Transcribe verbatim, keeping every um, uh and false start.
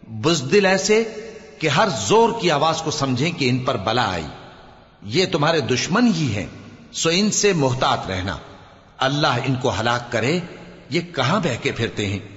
बुज़दिल ऐसे कि हर जोर की आवाज को समझें कि इन पर बला आई। ये तुम्हारे दुश्मन ही हैं, सो इनसे मुहतात रहना। अल्लाह इनको हलाक करे, ये कहां बहके फिरते हैं।